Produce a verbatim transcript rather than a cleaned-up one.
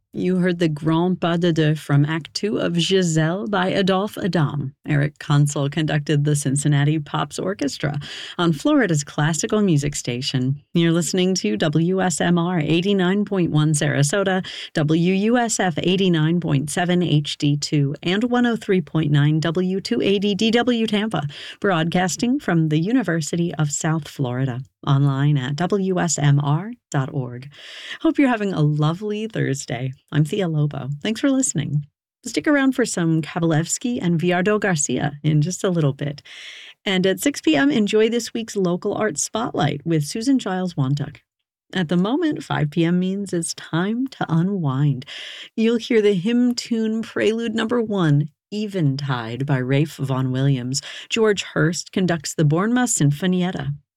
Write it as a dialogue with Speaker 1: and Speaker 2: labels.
Speaker 1: You heard the Grand Pas de Deux from Act Two of Giselle by Adolphe Adam. Eric Consul conducted the Cincinnati Pops Orchestra on Florida's classical music station. You're listening to W S M R eighty-nine point one Sarasota, W U S F eighty-nine point seven H D two, and one oh three point nine W two eighty D W Tampa, broadcasting from the University of South Florida. Online at W S M R dot org. Hope you're having a lovely Thursday. I'm Thea Lobo. Thanks for listening. Stick around for some Kabalevsky and Viardo Garcia in just a little bit. And at six p.m., enjoy this week's Local Arts Spotlight with Susan Giles Wantuck. At the moment, five p.m. means it's time to unwind. You'll hear the hymn tune Prelude Number One, Eventide by Rafe Vaughan Williams. George Hurst conducts the Bournemouth Sinfonietta.